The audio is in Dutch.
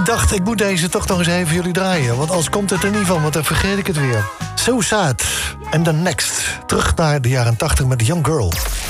dacht, ik moet deze toch nog eens even voor jullie draaien. Want anders komt het er niet van, want dan vergeet ik het weer. So Sad. En dan Next. Terug naar de jaren 80 met The Young Girl.